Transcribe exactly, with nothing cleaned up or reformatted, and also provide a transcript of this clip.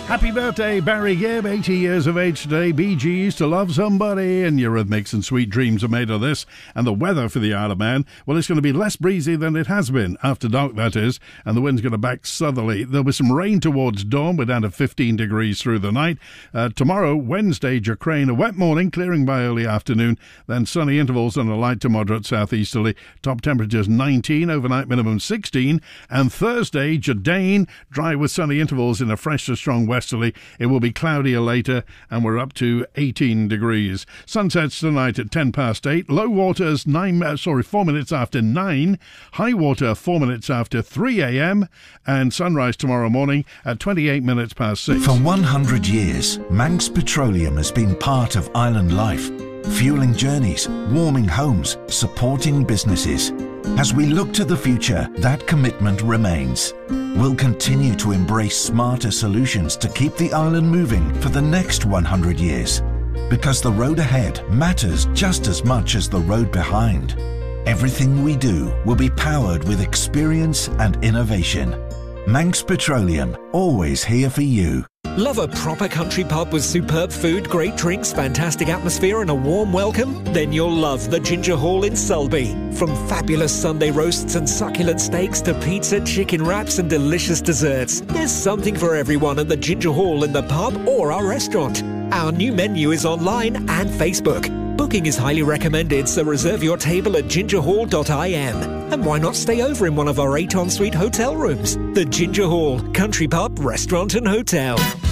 Happy birthday, Barry Gibb, eighty years of age today. Bee Gees, To Love Somebody, and Eurythmics and Sweet Dreams are made of this. And the weather for the Isle of Man, well, it's going to be less breezy than it has been, after dark that is, and the wind's going to back southerly. There'll be some rain towards dawn, we're down to fifteen degrees through the night. Uh, tomorrow, Wednesday, Jacrane, a wet morning, clearing by early afternoon, then sunny intervals and a light to moderate southeasterly. Top temperatures nineteen, overnight minimum sixteen. And Thursday, Jardine, dry with sunny intervals in a fresh to strong westerly. It will be cloudier later, and we're up to eighteen degrees. Sunsets tonight at ten past eight. Low waters nine, uh, sorry, four minutes after nine. High water four minutes after three a.m. and sunrise tomorrow morning at twenty-eight minutes past six. For one hundred years, Manx Petroleum has been part of island life, fueling journeys, warming homes, supporting businesses. As we look to the future, that commitment remains. We'll continue to embrace smarter solutions to keep the island moving for the next one hundred years. Because the road ahead matters just as much as the road behind. Everything we do will be powered with experience and innovation. Manx Petroleum, always here for you. Love a proper country pub with superb food, great drinks, fantastic atmosphere and a warm welcome? Then you'll love the Ginger Hall in Sulby. From fabulous Sunday roasts and succulent steaks to pizza, chicken wraps and delicious desserts, there's something for everyone at the Ginger Hall in the pub or our restaurant. Our new menu is online and Facebook. Booking is highly recommended, so reserve your table at ginger hall dot I M. And why not stay over in one of our eight ensuite hotel rooms? The Ginger Hall, country pub, restaurant and hotel.